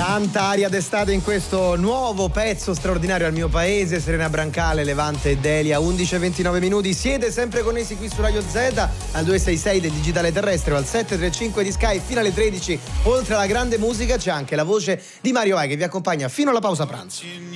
Tanta aria d'estate in questo nuovo pezzo straordinario al mio paese. Serena Brancale, Levante e Delia. 11:29 minuti. Siete sempre connessi qui su Radio Z al 266 del digitale terrestre o al 735 di Sky fino alle 13. Oltre alla grande musica c'è anche la voce di Mario Vai che vi accompagna fino alla pausa pranzo.